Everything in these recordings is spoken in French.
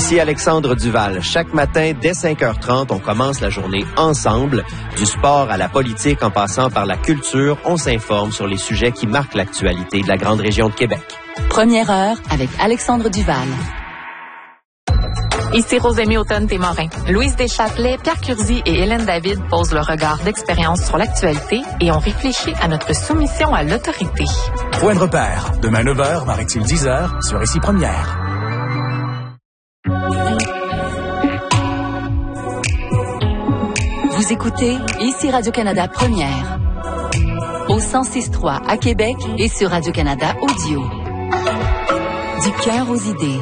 Ici Alexandre Duval. Chaque matin, dès 5h30, on commence la journée ensemble. Du sport à la politique, en passant par la culture, on s'informe sur les sujets qui marquent l'actualité de la grande région de Québec. Première heure avec Alexandre Duval. Ici Rosémie Automne-Témorin. Louise Deschâtelet, Pierre Curzi et Hélène David posent leur regard d'expérience sur l'actualité et ont réfléchi à notre soumission à l'autorité. Point de repère. Demain 9h, Marie-Tille 10h, sur Ici Première. Vous écoutez Ici Radio-Canada Première. Au 106.3 à Québec et sur Radio-Canada Audio. Du cœur aux idées.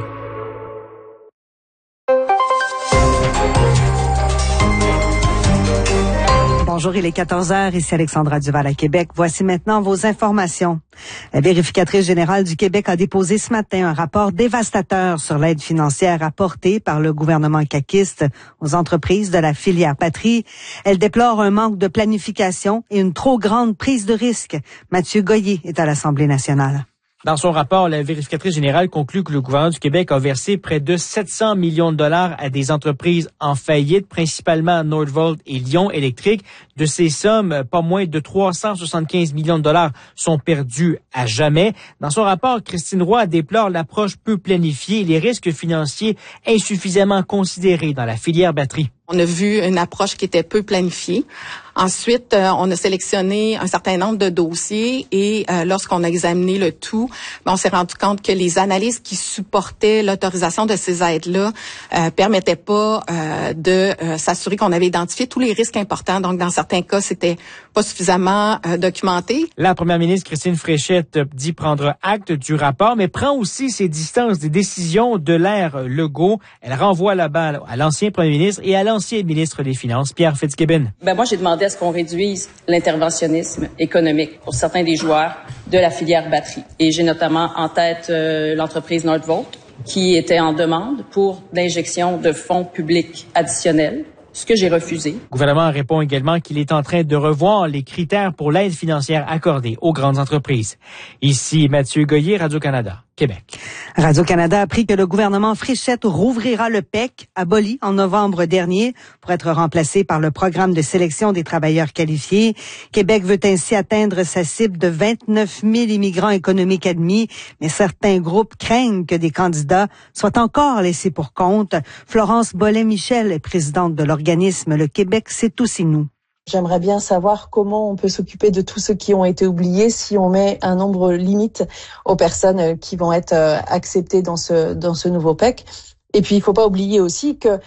Bonjour, il est 14h, ici Alexandra Duval à Québec. Voici maintenant vos informations. La vérificatrice générale du Québec a déposé ce matin un rapport dévastateur sur l'aide financière apportée par le gouvernement caquiste aux entreprises de la filière patrie. Elle déplore un manque de planification et une trop grande prise de risque. Mathieu Goyer est à l'Assemblée nationale. Dans son rapport, la vérificatrice générale conclut que le gouvernement du Québec a versé près de 700 millions de dollars à des entreprises en faillite, principalement Nordvolt et Lion Électrique. De ces sommes, pas moins de 375 millions de dollars sont perdus à jamais. Dans son rapport, Christine Roy déplore l'approche peu planifiée et les risques financiers insuffisamment considérés dans la filière batterie. On a vu une approche qui était peu planifiée. Ensuite, on a sélectionné un certain nombre de dossiers et lorsqu'on a examiné le tout, on s'est rendu compte que les analyses qui supportaient l'autorisation de ces aides-là permettaient pas de s'assurer qu'on avait identifié tous les risques importants. Donc, dans certains cas, c'était pas suffisamment documenté. La première ministre Christine Fréchette dit prendre acte du rapport, mais prend aussi ses distances des décisions de l'ère Legault. Elle renvoie la balle à l'ancien premier ministre et à l'ancien ministre des Finances, Pierre Fitzgibbon. Moi, j'ai demandé à ce qu'on réduise l'interventionnisme économique pour certains des joueurs de la filière batterie. Et j'ai notamment en tête l'entreprise Nordvolt, qui était en demande pour l'injection de fonds publics additionnels, ce que j'ai refusé. Le gouvernement répond également qu'il est en train de revoir les critères pour l'aide financière accordée aux grandes entreprises. Ici Mathieu Goyer, Radio-Canada, Québec. Radio-Canada a appris que le gouvernement Fréchette rouvrira le PEC, aboli en novembre dernier, pour être remplacé par le programme de sélection des travailleurs qualifiés. Québec veut ainsi atteindre sa cible de 29 000 immigrants économiques admis, mais certains groupes craignent que des candidats soient encore laissés pour compte. Florence Bollet-Michel est présidente de l'organisme Le Québec, c'est aussi nous. J'aimerais bien savoir comment on peut s'occuper de tous ceux qui ont été oubliés si on met un nombre limite aux personnes qui vont être acceptées dans ce nouveau PEC. Et puis, il faut pas oublier aussi que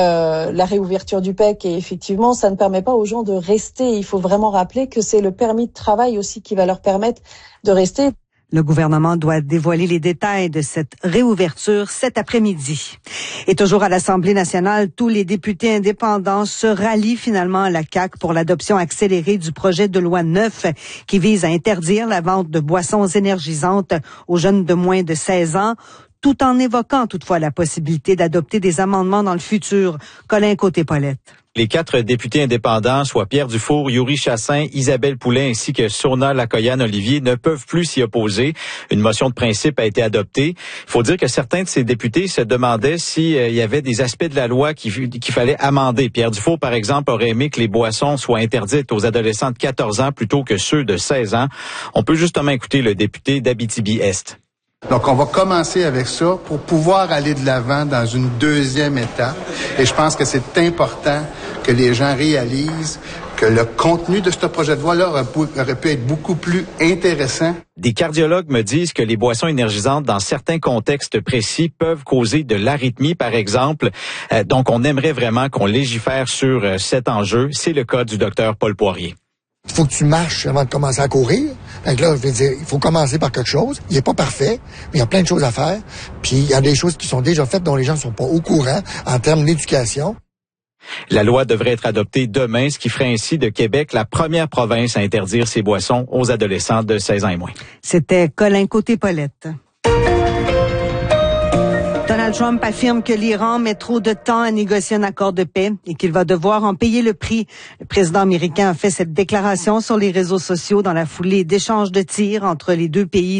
la réouverture du PEC, et effectivement, ça ne permet pas aux gens de rester. Il faut vraiment rappeler que c'est le permis de travail aussi qui va leur permettre de rester. Le gouvernement doit dévoiler les détails de cette réouverture cet après-midi. Et toujours à l'Assemblée nationale, tous les députés indépendants se rallient finalement à la CAQ pour l'adoption accélérée du projet de loi 9 qui vise à interdire la vente de boissons énergisantes aux jeunes de moins de 16 ans, tout en évoquant toutefois la possibilité d'adopter des amendements dans le futur. Colin Côté-Paulette. Les 4 députés indépendants, soit Pierre Dufour, Yuri Chassin, Isabelle Poulin ainsi que Sona Lacoyane-Olivier, ne peuvent plus s'y opposer. Une motion de principe a été adoptée. Il faut dire que certains de ces députés se demandaient s'il y avait des aspects de la loi qu'il fallait amender. Pierre Dufour, par exemple, aurait aimé que les boissons soient interdites aux adolescents de 14 ans plutôt que ceux de 16 ans. On peut justement écouter le député d'Abitibi-Est. Donc, on va commencer avec ça pour pouvoir aller de l'avant dans une deuxième étape. Et je pense que c'est important que les gens réalisent que le contenu de ce projet de loi-là aurait pu être beaucoup plus intéressant. Des cardiologues me disent que les boissons énergisantes, dans certains contextes précis, peuvent causer de l'arythmie, par exemple. Donc, on aimerait vraiment qu'on légifère sur cet enjeu. C'est le cas du docteur Paul Poirier. Il faut que tu marches avant de commencer à courir. Donc là, je veux dire, il faut commencer par quelque chose. Il n'est pas parfait, mais il y a plein de choses à faire. Puis il y a des choses qui sont déjà faites dont les gens ne sont pas au courant en termes d'éducation. La loi devrait être adoptée demain, ce qui ferait ainsi de Québec la première province à interdire ces boissons aux adolescents de 16 ans et moins. C'était Colin Côté-Paulette. Donald Trump affirme que l'Iran met trop de temps à négocier un accord de paix et qu'il va devoir en payer le prix. Le président américain a fait cette déclaration sur les réseaux sociaux dans la foulée d'échanges de tirs entre les deux pays.